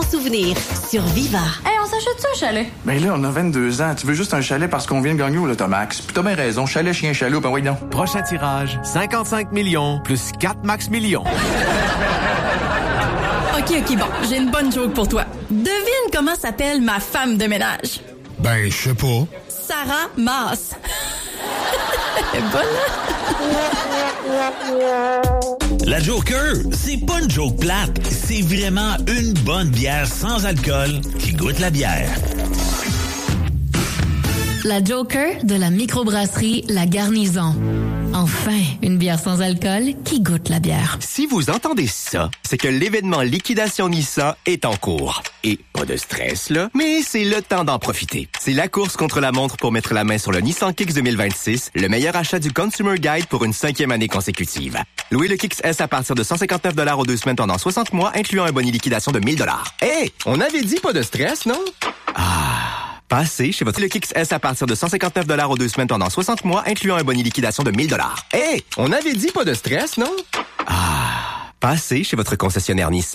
souvenirs sur Viva. Hey, on s'achète ça, un chalet? Ben là, on a 22 ans. Tu veux juste un chalet parce qu'on vient de gagner au Lotomax. Puis t'as bien raison. Chalet, chien, chaloupe, ben oui, non. Prochain tirage, 55 millions plus 4 max millions. OK, bon. J'ai une bonne joke pour toi. Devine comment s'appelle ma femme de ménage. Ben, je sais pas. Sarah Maas. Elle est bonne, hein? La Joker, c'est pas une joke plate. C'est vraiment une bonne bière sans alcool qui goûte la bière. La Joker de la microbrasserie La Garnison. Enfin, une bière sans alcool qui goûte la bière. Si vous entendez ça, c'est que l'événement Liquidation Nissan est en cours. Et pas de stress, là, mais c'est le temps d'en profiter. C'est la course contre la montre pour mettre la main sur le Nissan Kicks 2026, le meilleur achat du Consumer Guide pour une 5e année consécutive. Louez le Kicks S à partir de 159 $ aux 2 semaines pendant 60 mois, incluant un boni liquidation de 1 000 $. Hey, on avait dit pas de stress, non? Passez chez votre Le Kicks S à partir de 159 $ aux 2 semaines pendant 60 mois, incluant un boni liquidation de 1 000 $. Hey, on avait dit pas de stress, non? Passez chez votre concessionnaire Nissan.